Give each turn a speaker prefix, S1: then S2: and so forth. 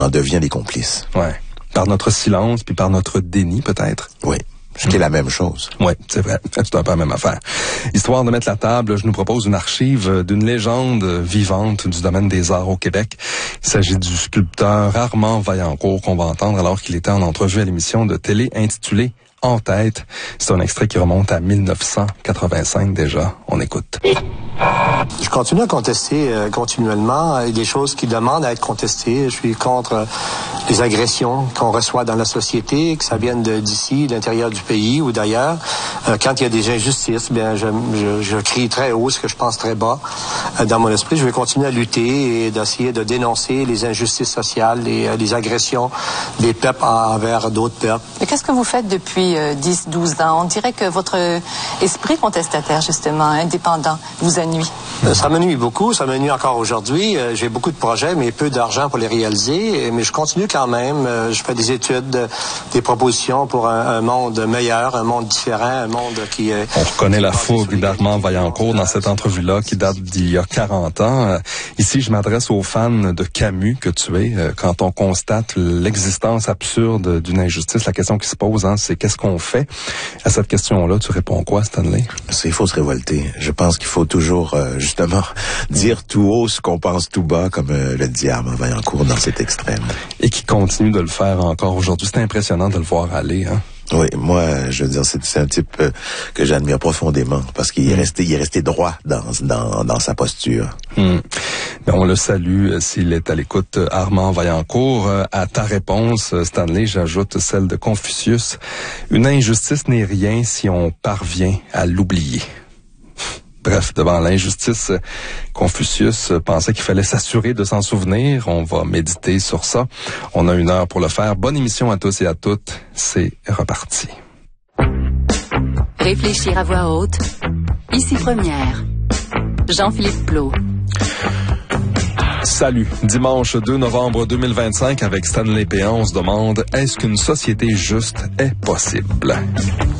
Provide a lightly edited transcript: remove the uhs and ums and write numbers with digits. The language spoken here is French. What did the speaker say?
S1: en devient des complices.
S2: Ouais. Par notre silence, puis par notre déni, peut-être.
S1: Oui. Ce qui est la même chose.
S2: Oui, c'est vrai. C'est un peu la même affaire. Histoire de mettre la table, je nous propose une archive d'une légende vivante du domaine des arts au Québec. Il s'agit du sculpteur Armand Vaillancourt qu'on va entendre alors qu'il était en entrevue à l'émission de télé intitulée En tête. C'est un extrait qui remonte à 1985 déjà. On écoute.
S3: Je continue à contester continuellement. Il y a des choses qui demandent à être contestées. Je suis contre les agressions qu'on reçoit dans la société, que ça vienne d'ici, de l'intérieur du pays ou d'ailleurs. Quand il y a des injustices, bien, je crie très haut, ce que je pense très bas dans mon esprit. Je vais continuer à lutter et d'essayer de dénoncer les injustices sociales, les agressions des peuples envers d'autres peuples.
S4: Mais qu'est-ce que vous faites depuis 10-12 ans? On dirait que votre esprit contestataire, justement, indépendant, vous ennuie.
S3: Ça me nuit beaucoup, ça me nuit encore aujourd'hui. J'ai beaucoup de projets, mais peu d'argent pour les réaliser. Mais je continue quand même. Je fais des études, des propositions pour un monde meilleur, un monde différent, un monde qui...
S2: On reconnaît la fougue d'Armand Vaillancourt dans cette entrevue-là qui date d'il y a 40 ans. Ici, je m'adresse aux fans de Camus que tu es. Quand on constate l'existence absurde d'une injustice, la question qui se pose, c'est qu'est-ce qu'on fait? À cette question-là, tu réponds quoi, Stanley?
S1: Il faut se révolter. Je pense qu'il faut toujours, justement, dire tout haut ce qu'on pense tout bas, comme le dit Armand Vaillancourt dans cet extrême.
S2: Et qui continue de le faire encore aujourd'hui. C'est impressionnant de le voir aller, hein?
S1: Oui, moi, je veux dire, c'est un type que j'admire profondément parce qu'il est resté droit dans sa posture.
S2: On le salue s'il est à l'écoute. Armand Vaillancourt, à ta réponse, Stanley, j'ajoute celle de Confucius. Une injustice n'est rien si on parvient à l'oublier. Bref, devant l'injustice, Confucius pensait qu'il fallait s'assurer de s'en souvenir. On va méditer sur ça. On a 1 heure pour le faire. Bonne émission à tous et à toutes. C'est reparti.
S5: Réfléchir à voix haute. Ici Première. Jean-Philippe Plot.
S2: Salut. Dimanche 2 novembre 2025, avec Stanley Péan, on se demande, est-ce qu'une société juste est possible?